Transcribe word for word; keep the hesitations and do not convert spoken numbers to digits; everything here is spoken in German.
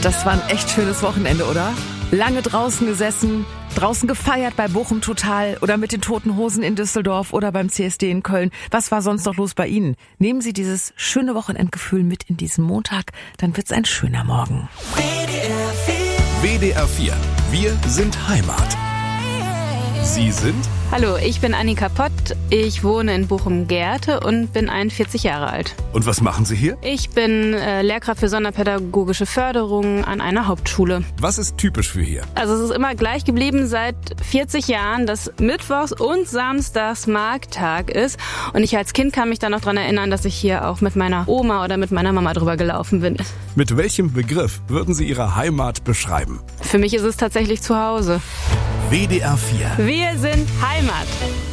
Das war ein echt schönes Wochenende, oder? Lange draußen gesessen, draußen gefeiert bei Bochum Total oder mit den Toten Hosen in Düsseldorf oder beim C S D in Köln. Was war sonst noch los bei Ihnen? Nehmen Sie dieses schöne Wochenendgefühl mit in diesen Montag, dann wird's ein schöner Morgen. W D R vier. Wir sind Heimat. Sie sind? Hallo, ich bin Annika Pott. Ich wohne in Bochum-Gerte und bin einundvierzig Jahre alt. Und was machen Sie hier? Ich bin äh, Lehrkraft für sonderpädagogische Förderung an einer Hauptschule. Was ist typisch für hier? Also es ist immer gleich geblieben seit vierzig Jahren, dass Mittwochs und Samstags Markttag ist. Und ich als Kind kann mich dann noch daran erinnern, dass ich hier auch mit meiner Oma oder mit meiner Mama drüber gelaufen bin. Mit welchem Begriff würden Sie Ihre Heimat beschreiben? Für mich ist es tatsächlich zu Hause. W D R vier. Wir sind Heimat.